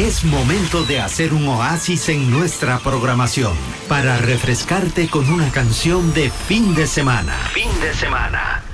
Es momento de hacer un oasis en nuestra programación para refrescarte con una canción de fin de semana. Fin de semana.